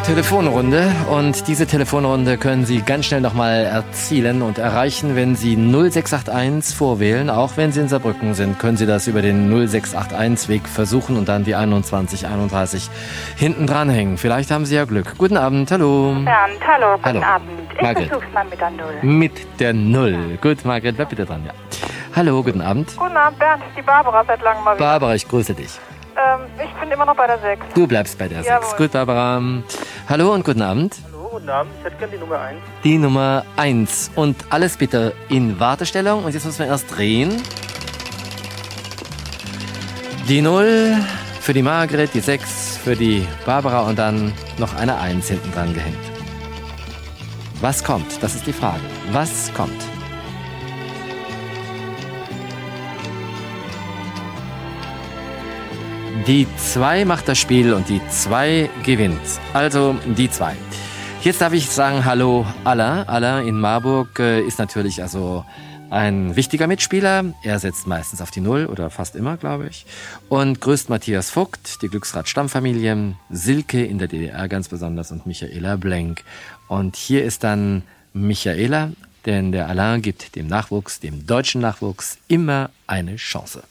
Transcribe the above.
Telefonrunde und diese Telefonrunde können Sie ganz schnell nochmal erzielen und erreichen, wenn Sie 0681 vorwählen. Auch wenn Sie in Saarbrücken sind, können Sie das über den 0681-Weg versuchen und dann die 2131 hinten dranhängen. Vielleicht haben Sie ja Glück. Guten Abend, hallo. Bernd, hallo, guten Abend. Ich Margret. versuch's mal mit der Null. Mit der Null. Gut, Margret, bleib bitte dran, ja. Hallo, guten Abend. Guten Abend, Bernd, die Barbara seit langem mal wieder. Barbara, ich grüße dich. Ich bin immer noch bei der 6. Du bleibst bei der 6. Gut, Barbara. Hallo und guten Abend. Hallo, guten Abend. Ich hätte gerne die Nummer 1. Die Nummer 1. Und alles bitte in Wartestellung. Und jetzt müssen wir erst drehen. Die 0 für die Margret, die 6 für die Barbara und dann noch eine 1 hinten dran gehängt. Was kommt? Das ist die Frage. Was kommt? Die 2 macht das Spiel und die 2 gewinnt. Also die 2. Jetzt darf ich sagen, hallo Aller. Aller in Marburg ist natürlich also ein wichtiger Mitspieler. Er setzt meistens auf die 0 oder fast immer, glaube ich. Und grüßt Matthias Vogt, die Glücksrad-Stammfamilie, Silke in der DDR ganz besonders und Michaela Blenk. Und hier ist dann Michaela, denn der Alain gibt dem Nachwuchs, dem deutschen Nachwuchs, immer eine Chance.